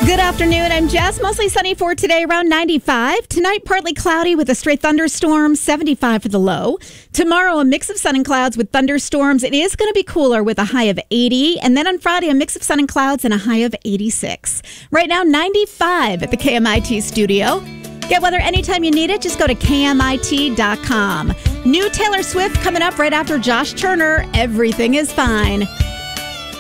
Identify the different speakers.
Speaker 1: Good afternoon. I'm Jess. Mostly sunny for today, around 95. Tonight, partly cloudy with a stray thunderstorm, 75 for the low. Tomorrow, a mix of sun and clouds with thunderstorms. It is going to be cooler with a high of 80. And then on Friday, a mix of sun and clouds and a high of 86. Right now, 95 at the KMIT studio. Get weather anytime you need it. Just go to KMIT.com. New Taylor Swift coming up right after Josh Turner. Everything is fine.